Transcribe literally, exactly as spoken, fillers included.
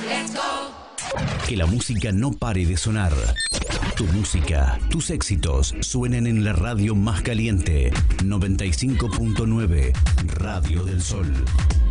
Que la música no pare de sonar. Tu música, tus éxitos suenan en la radio más caliente. noventa y cinco punto nueve Radio del Sol.